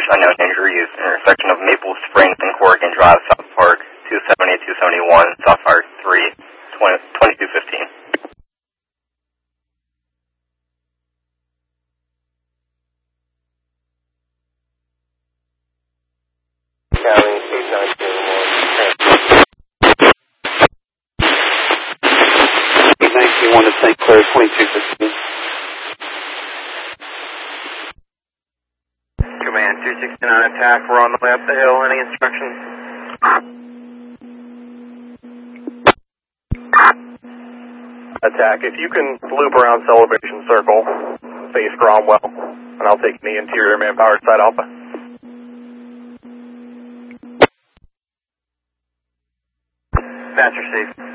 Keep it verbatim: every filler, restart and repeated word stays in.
unknown injuries, intersection of Maple Springs and Corrigan Drive, South Park, two seventy, two seventy-one, South Park three, twenty-two fifteen. eight nineteen one to Saint Clair, twenty-two fifteen. Command two sixty-nine attack, we're on the way up the hill, any instructions? Attack, if you can loop around Celebration Circle, face Cromwell, and I'll take the interior man-powered side Alpha. Master safe.